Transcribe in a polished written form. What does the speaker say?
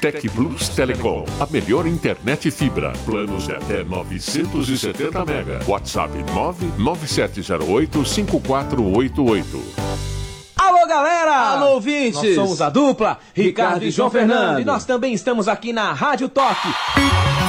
Tec Plus Telecom, a melhor internet fibra. Planos de até 970 mega. WhatsApp 99708-5488. Alô, galera! Alô, ouvintes! Nós somos a dupla Ricardo e João Fernando. E nós também estamos aqui na Rádio Toque.